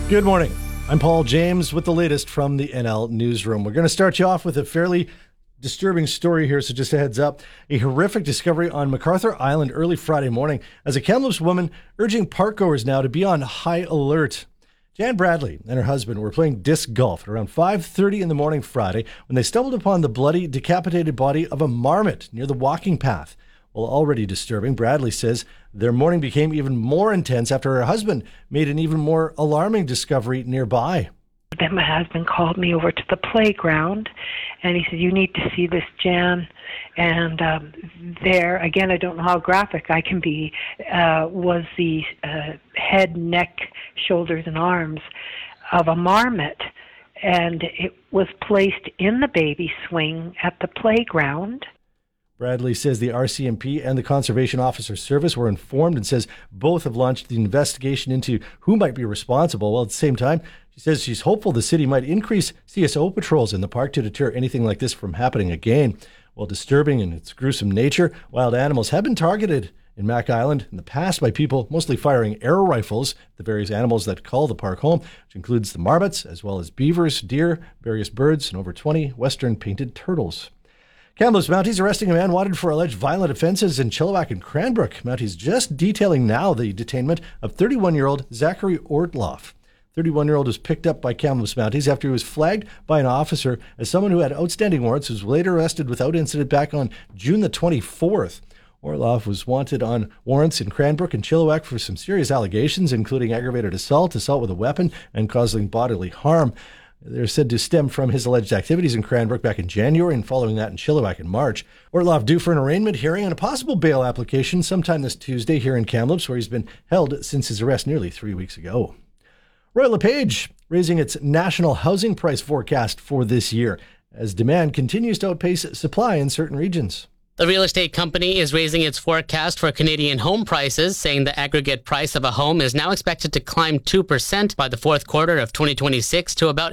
Good morning. I'm Paul James with the latest from the NL Newsroom. We're going to start you off with a fairly disturbing story here, so just a heads up. A horrific discovery on MacArthur Island early Friday morning as a Kamloops woman urging parkgoers now to be on high alert. Jan Bradley and her husband were playing disc golf at around 5:30 in the morning Friday when they stumbled upon the bloody, decapitated body of a marmot near the walking path. While already disturbing, Bradley says their morning became even more intense after her husband made an even more alarming discovery nearby. Then my husband called me over to the playground, and he said, "You need to see this, Jan." And there, again, I don't know how graphic I can be, was the head, neck, shoulders, and arms of a marmot. And it was placed in the baby swing at the playground. Bradley says the RCMP and the Conservation Officer Service were informed and says both have launched the investigation into who might be responsible. While at the same time, she says she's hopeful the city might increase CSO patrols in the park to deter anything like this from happening again. While disturbing in its gruesome nature, wild animals have been targeted in Mac Island in the past by people mostly firing arrow rifles at the various animals that call the park home, which includes the marmots, as well as beavers, deer, various birds, and over 20 western painted turtles. Kamloops Mounties arresting a man wanted for alleged violent offences in Chilliwack and Cranbrook. Mounties just detailing now the detainment of 31-year-old Zachary Ortloff. 31-year-old was picked up by Kamloops Mounties after he was flagged by an officer as someone who had outstanding warrants, was later arrested without incident back on June the 24th. Ortloff was wanted on warrants in Cranbrook and Chilliwack for some serious allegations, including aggravated assault, assault with a weapon, and causing bodily harm. They're said to stem from his alleged activities in Cranbrook back in January and following that in Chilliwack in March. Ortloff due for an arraignment hearing and a possible bail application sometime this Tuesday here in Kamloops, where he's been held since his arrest nearly 3 weeks ago. Royal LePage raising its national housing price forecast for this year as demand continues to outpace supply in certain regions. The real estate company is raising its forecast for Canadian home prices, saying the aggregate price of a home is now expected to climb 2% by the fourth quarter of 2026 to about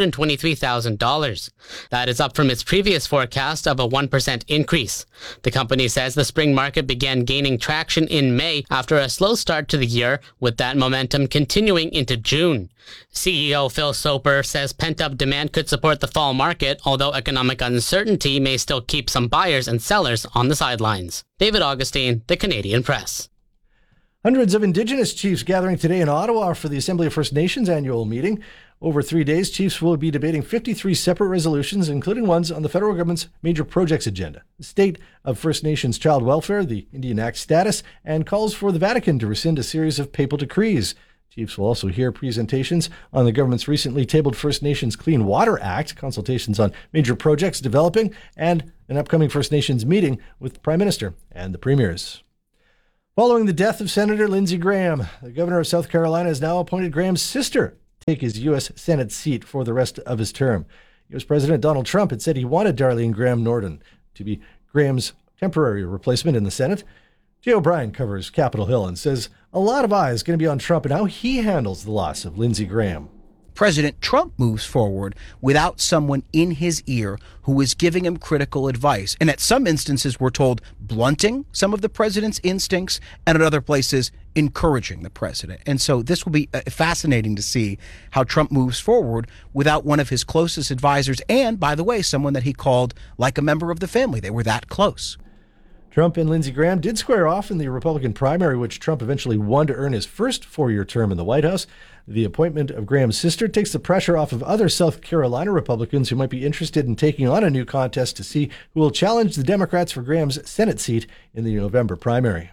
$823,000. That is up from its previous forecast of a 1% increase. The company says the spring market began gaining traction in May after a slow start to the year, with that momentum continuing into June. CEO Phil Soper says pent-up demand could support the fall market, although economic uncertainty may still keep some buyers and sellers on the sidelines. David Augustine, The Canadian Press. Hundreds of Indigenous chiefs gathering today in Ottawa for the Assembly of First Nations annual meeting. Over 3 days, chiefs will be debating 53 separate resolutions, including ones on the federal government's major projects agenda, the state of First Nations child welfare, the Indian Act status, and calls for the Vatican to rescind a series of papal decrees. Chiefs will also hear presentations on the government's recently tabled First Nations Clean Water Act, consultations on major projects developing, and an upcoming First Nations meeting with the Prime Minister and the Premiers. Following the death of Senator Lindsey Graham, the governor of South Carolina has now appointed Graham's sister to take his U.S. Senate seat for the rest of his term. U.S. President Donald Trump had said he wanted Darlene Graham Norton to be Graham's temporary replacement in the Senate. Jay O'Brien covers Capitol Hill and says a lot of eyes going to be on Trump and how he handles the loss of Lindsey Graham. President Trump moves forward without someone in his ear who is giving him critical advice. And at some instances, we're told blunting some of the president's instincts, and at other places, encouraging the president. And so this will be fascinating to see how Trump moves forward without one of his closest advisors. And, by the way, someone that he called like a member of the family. They were that close. Trump and Lindsey Graham did square off in the Republican primary, which Trump eventually won to earn his first four-year term in the White House. The appointment of Graham's sister takes the pressure off of other South Carolina Republicans who might be interested in taking on a new contest to see who will challenge the Democrats for Graham's Senate seat in the November primary.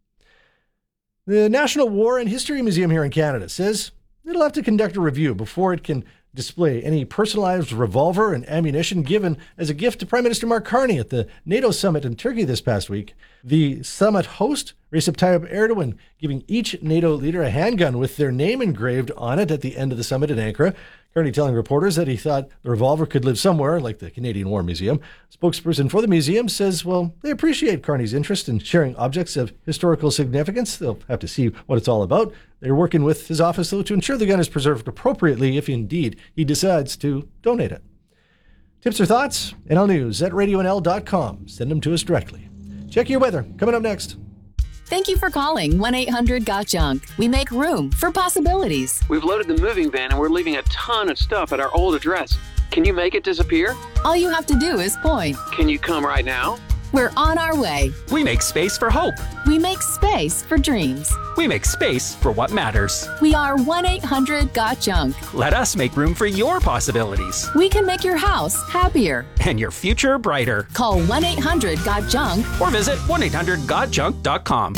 The National War and History Museum here in Canada says it'll have to conduct a review before it can display any personalized revolver and ammunition given as a gift to Prime Minister Mark Carney at the NATO summit in Turkey this past week. The summit host, Recep Tayyip Erdogan, giving each NATO leader a handgun with their name engraved on it at the end of the summit in Ankara. Carney telling reporters that he thought the revolver could live somewhere, like the Canadian War Museum. Spokesperson for the museum says, well, they appreciate Carney's interest in sharing objects of historical significance. They'll have to see what it's all about. They're working with his office, though, to ensure the gun is preserved appropriately if indeed he decides to donate it. Tips or thoughts? NL News at radionl.com. Send them to us directly. Check your weather. Coming up next. Thank you for calling 1-800-GOT-JUNK. We make room for possibilities. We've loaded the moving van and we're leaving a ton of stuff at our old address. Can you make it disappear? All you have to do is point. Can you come right now? We're on our way. We make space for hope. We make space for dreams. We make space for what matters. We are 1-800-GOT-JUNK. Let us make room for your possibilities We can make your house happier. and your future brighter. Call 1-800-GOT-JUNK. Or visit 1-800-GOTJUNK.com.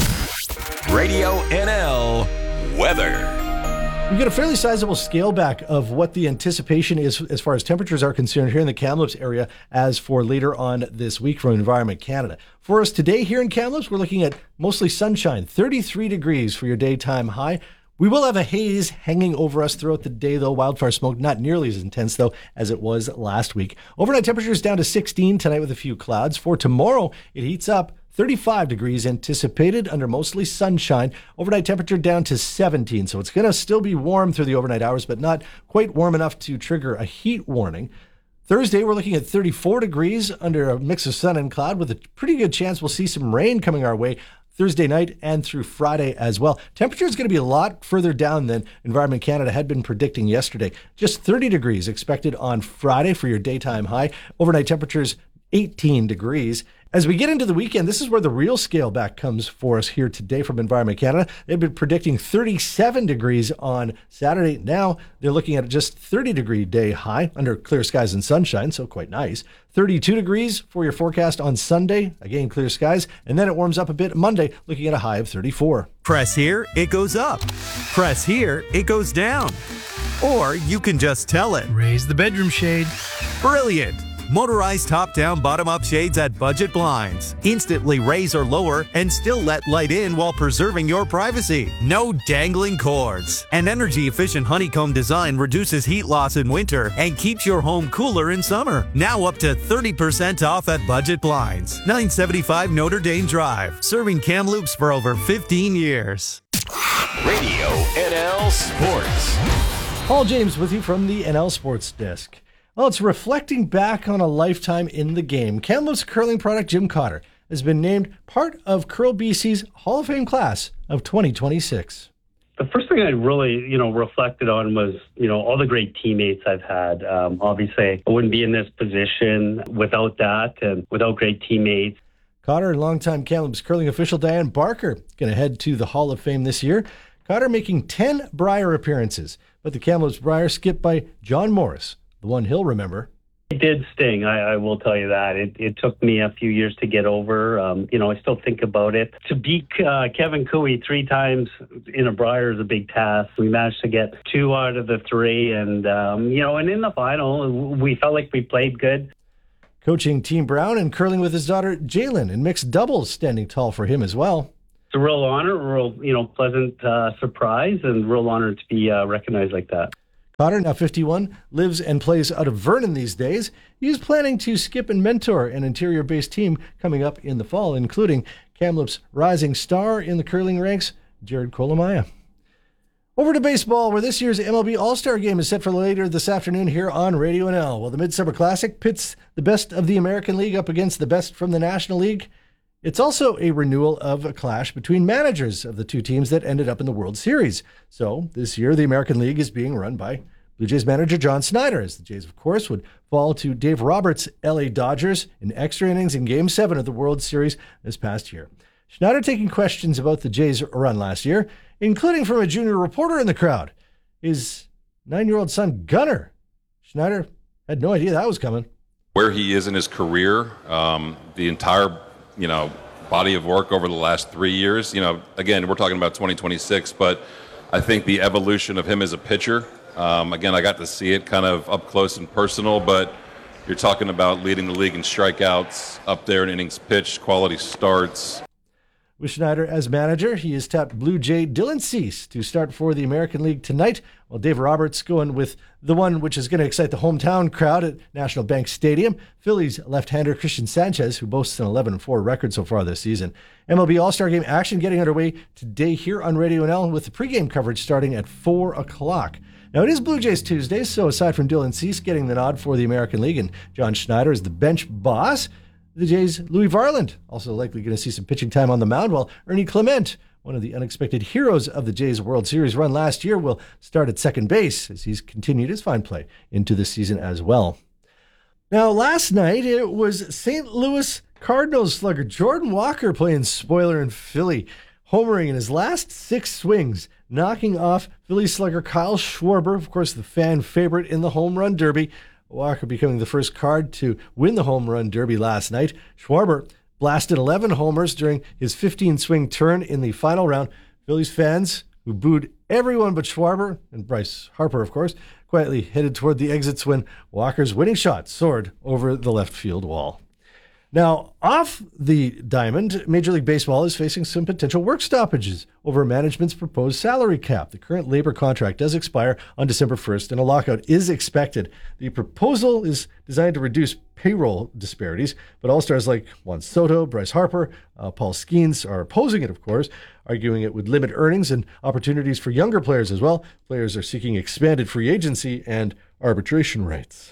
Radio NL weather. We get a fairly sizable scale back of what the anticipation is as far as temperatures are concerned here in the Kamloops area as for later on this week from Environment Canada. For us today here in Kamloops, we're looking at mostly sunshine, 33 degrees for your daytime high. We will have a haze hanging over us throughout the day, though. Wildfire smoke not nearly as intense, though, as it was last week. Overnight temperatures down to 16 tonight with a few clouds. For tomorrow, it heats up. 35 degrees anticipated under mostly sunshine. Overnight temperature down to 17, so it's going to still be warm through the overnight hours, but not quite warm enough to trigger a heat warning. Thursday, we're looking at 34 degrees under a mix of sun and cloud with a pretty good chance we'll see some rain coming our way Thursday night and through Friday as well. Temperature is going to be a lot further down than Environment Canada had been predicting yesterday. Just 30 degrees expected on Friday for your daytime high. Overnight temperatures 18 degrees. As we get into the weekend, this is where the real scale back comes for us here today from Environment Canada. They've been predicting 37 degrees on Saturday. Now they're looking at just 30-degree day high under clear skies and sunshine, so quite nice. 32 degrees for your forecast on Sunday. Again, clear skies. And then it warms up a bit Monday, looking at a high of 34. Press here, it goes up. Press here, it goes down. Or you can just tell it. Raise the bedroom shade. Brilliant! Motorized top-down, bottom-up shades at Budget Blinds. Instantly raise or lower and still let light in while preserving your privacy. No dangling cords. An energy-efficient honeycomb design reduces heat loss in winter and keeps your home cooler in summer. Now up to 30% off at Budget Blinds. 975 Notre Dame Drive. Serving Kamloops for over 15 years. Radio NL Sports. Paul James with you from the NL Sports Desk. Well, it's reflecting back on a lifetime in the game. Kamloops curling product Jim Cotter has been named part of Curl BC's Hall of Fame class of 2026. The first thing I really, reflected on was, all the great teammates I've had. Obviously, I wouldn't be in this position without that and without great teammates. Cotter and longtime Kamloops curling official Diane Barker going to head to the Hall of Fame this year. Cotter making 10 Brier appearances, but the Kamloops Brier skipped by John Morris, the one he'll remember. It did sting, I will tell you that. It took me a few years to get over. I still think about it. To beat Kevin Cooey 3 times in a Brier is a big task. We managed to get 2 out of the 3, and in the final, we felt like we played good. Coaching Team Brown and curling with his daughter Jalen in mixed doubles, standing tall for him as well. It's a real honor, pleasant surprise, and real honor to be recognized like that. Cotter, now 51, lives and plays out of Vernon these days. He's planning to skip and mentor an interior-based team coming up in the fall, including Kamloops' rising star in the curling ranks, Jared Kolomaya. Over to baseball, where this year's MLB All-Star Game is set for later this afternoon here on Radio NL. Well, the Midsummer Classic pits the best of the American League up against the best from the National League. It's also a renewal of a clash between managers of the two teams that ended up in the World Series. So this year, the American League is being run by Blue Jays manager John Schneider, as the Jays, of course, would fall to Dave Roberts' LA Dodgers in extra innings in Game 7 of the World Series this past year. Schneider taking questions about the Jays' run last year, including from a junior reporter in the crowd, his 9-year-old son, Gunnar. Schneider had no idea that was coming. Where he is in his career, the entire body of work over the last 3 years. Again, we're talking about 2026, but I think the evolution of him as a pitcher, again, I got to see it kind of up close and personal, but you're talking about leading the league in strikeouts, up there in innings pitched, quality starts. With Schneider as manager, he has tapped Blue Jay Dylan Cease to start for the American League tonight, while Dave Roberts going with the one which is going to excite the hometown crowd at National Bank Stadium, Phillies left-hander Christian Sanchez, who boasts an 11-4 record so far this season. MLB All-Star Game action getting underway today here on Radio NL with the pregame coverage starting at 4 o'clock. Now, it is Blue Jays Tuesday, so aside from Dylan Cease getting the nod for the American League and John Schneider as the bench boss, the Jays' Louis Varland, also likely going to see some pitching time on the mound, while Ernie Clement, one of the unexpected heroes of the Jays' World Series run last year, will start at second base as he's continued his fine play into the season as well. Now, last night, it was St. Louis Cardinals slugger Jordan Walker playing spoiler in Philly, homering in his last 6 swings, knocking off Philly slugger Kyle Schwarber, of course, the fan favorite in the home run derby. Walker becoming the first Card to win the home run derby last night. Schwarber blasted 11 homers during his 15-swing turn in the final round. Phillies fans, who booed everyone but Schwarber and Bryce Harper, of course, quietly headed toward the exits when Walker's winning shot soared over the left field wall. Now, off the diamond, Major League Baseball is facing some potential work stoppages over management's proposed salary cap. The current labor contract does expire on December 1st, and a lockout is expected. The proposal is designed to reduce payroll disparities, but all-stars like Juan Soto, Bryce Harper, Paul Skeens are opposing it, of course, arguing it would limit earnings and opportunities for younger players as well. Players are seeking expanded free agency and arbitration rights.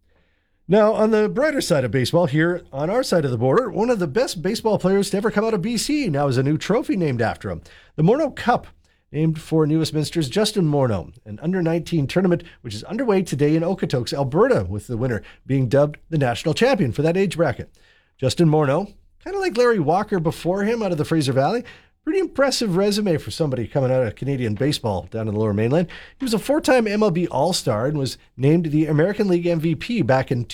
Now, on the brighter side of baseball, here on our side of the border, one of the best baseball players to ever come out of BC now has a new trophy named after him. The Morneau Cup, named for New Westminster's Justin Morneau, an under-19 tournament which is underway today in Okotoks, Alberta, with the winner being dubbed the national champion for that age bracket. Justin Morneau, kind of like Larry Walker before him out of the Fraser Valley, pretty impressive resume for somebody coming out of Canadian baseball down in the Lower Mainland. He was a 4-time MLB All-Star and was named the American League MVP back in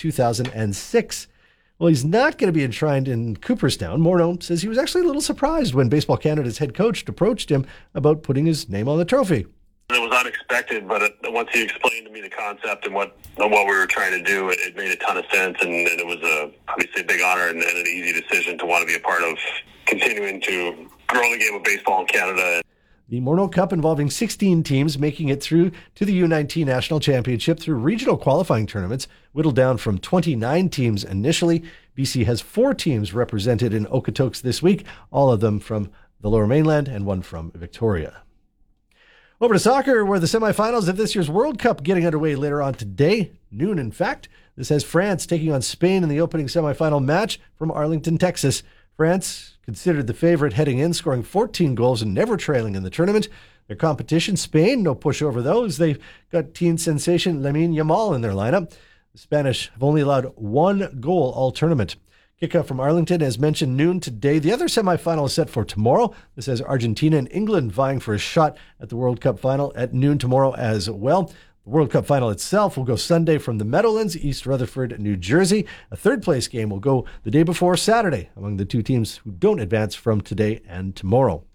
2006. Well, he's not going to be enshrined in Cooperstown. Morneau says he was actually a little surprised when Baseball Canada's head coach approached him about putting his name on the trophy. It was unexpected, but once he explained to me the concept and what we were trying to do, it made a ton of sense, and it was obviously a big honor and an easy decision to want to be a part of continuing to grow the game of baseball in Canada. The Morneau Cup, involving 16 teams making it through to the U19 National Championship through regional qualifying tournaments, whittled down from 29 teams initially. BC has 4 teams represented in Okotoks this week, all of them from the Lower Mainland and one from Victoria. Over to soccer, where the semifinals of this year's World Cup getting underway later on today, noon in fact. This has France taking on Spain in the opening semifinal match from Arlington, Texas. France, considered the favorite heading in, scoring 14 goals and never trailing in the tournament. Their competition, Spain, no pushover though, as they've got teen sensation Lamine Yamal in their lineup. The Spanish have only allowed 1 goal all tournament. Kickoff from Arlington, as mentioned, noon today. The other semifinal is set for tomorrow. This has Argentina and England vying for a shot at the World Cup final at noon tomorrow as well. The World Cup final itself will go Sunday from the Meadowlands, East Rutherford, New Jersey. A third-place game will go the day before Saturday among the 2 teams who don't advance from today and tomorrow.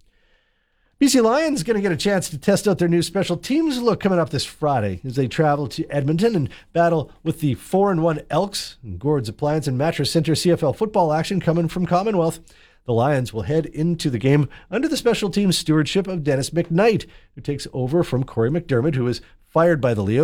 BC Lions going to get a chance to test out their new special teams look coming up this Friday as they travel to Edmonton and battle with the 4-1 Elks and Gord's Appliance and Mattress Center CFL football action coming from Commonwealth. The Lions will head into the game under the special teams stewardship of Dennis McKnight, who takes over from Corey McDermott, who was fired by the Leos.